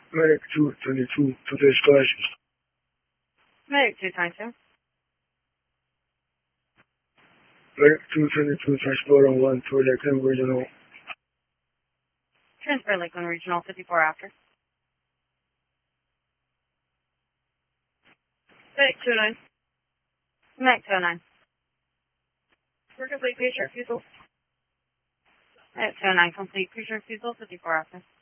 Medic 222 to the escalation. Medic 222. Medic 222 transport on 1 to Lakeland Regional. Transfer Lakeland Regional 54 after. Medic 209. Medic 209. We're complete patient refusal. Medic 209 complete. Patient refusal 54 after.